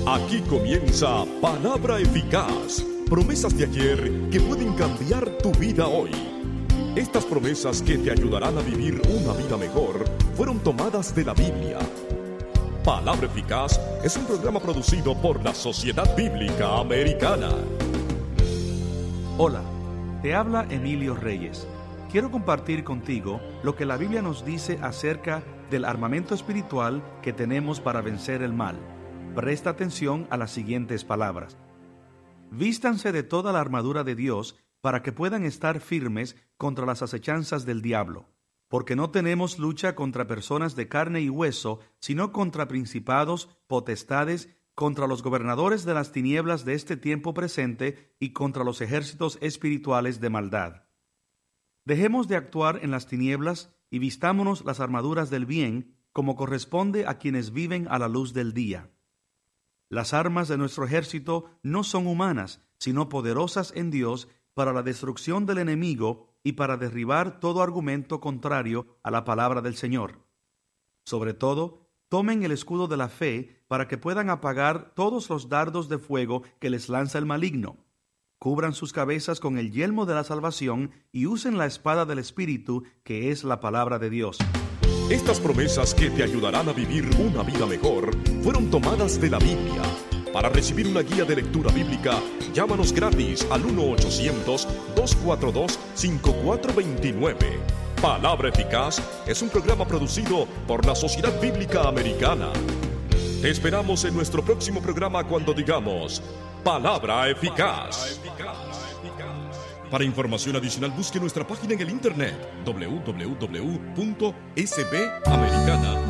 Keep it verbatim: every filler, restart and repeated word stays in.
Aquí comienza Palabra Eficaz, promesas de ayer que pueden cambiar tu vida hoy. Estas promesas que te ayudarán a vivir una vida mejor fueron tomadas de la Biblia. Palabra Eficaz es un programa producido por la Sociedad Bíblica Americana. Hola, te habla Emilio Reyes. Quiero compartir contigo lo que la Biblia nos dice acerca del armamento espiritual que tenemos para vencer el mal. Presta atención a las siguientes palabras. Vístanse de toda la armadura de Dios para que puedan estar firmes contra las acechanzas del diablo, porque no tenemos lucha contra personas de carne y hueso, sino contra principados, potestades, contra los gobernadores de las tinieblas de este tiempo presente y contra los ejércitos espirituales de maldad. Dejemos de actuar en las tinieblas y vistámonos las armaduras del bien, como corresponde a quienes viven a la luz del día. Las armas de nuestro ejército no son humanas, sino poderosas en Dios para la destrucción del enemigo y para derribar todo argumento contrario a la palabra del Señor. Sobre todo, tomen el escudo de la fe para que puedan apagar todos los dardos de fuego que les lanza el maligno. Cubran sus cabezas con el yelmo de la salvación y usen la espada del Espíritu, que es la palabra de Dios. Estas promesas que te ayudarán a vivir una vida mejor fueron tomadas de la Biblia. Para recibir una guía de lectura bíblica, llámanos gratis al uno ochocientos, dos cuatro dos, cinco cuatro dos nueve. Palabra Eficaz es un programa producido por la Sociedad Bíblica Americana. Te esperamos en nuestro próximo programa cuando digamos Palabra Eficaz. Para información adicional, busque nuestra página en el internet doble u doble u doble u punto s b americana punto com.